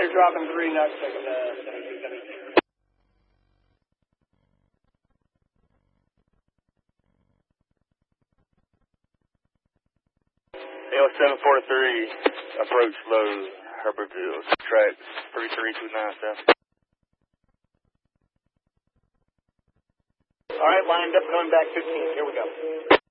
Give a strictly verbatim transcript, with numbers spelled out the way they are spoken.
they're dropping three knots, taking uh, seventy-two seventy-two. L seven four three, approach low, Herbertville, track three three two nine south. All right, lined up, going back fifteen. Here we go.